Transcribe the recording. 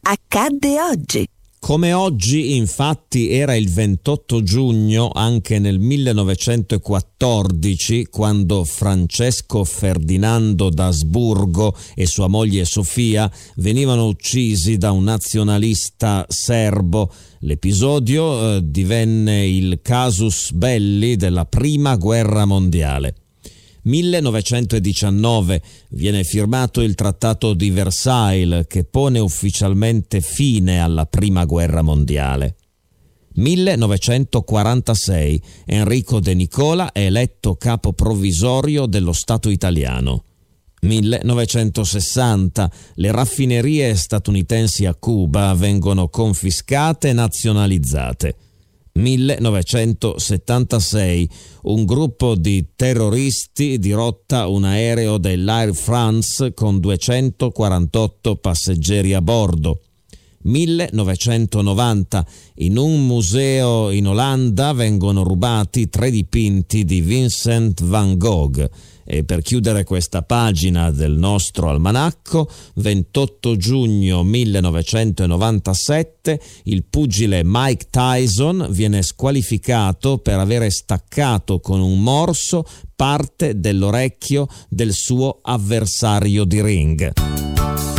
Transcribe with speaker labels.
Speaker 1: accadde oggi.
Speaker 2: Come oggi, infatti, era il 28 giugno anche nel 1914, quando Francesco Ferdinando d'Asburgo e sua moglie Sofia venivano uccisi da un nazionalista serbo. L'episodio divenne il casus belli della Prima Guerra Mondiale. 1919 viene firmato il Trattato di Versailles che pone ufficialmente fine alla Prima Guerra Mondiale. 1946 Enrico De Nicola è eletto capo provvisorio dello Stato italiano. 1960 le raffinerie statunitensi a Cuba vengono confiscate e nazionalizzate. 1976 un gruppo di terroristi dirotta un aereo dell'Air France con 248 passeggeri a bordo. 1990 in un museo in Olanda vengono rubati 3 dipinti di Vincent van Gogh. E per chiudere questa pagina del nostro almanacco, 28 giugno 1997 il pugile Mike Tyson viene squalificato per avere staccato con un morso parte dell'orecchio del suo avversario di ring.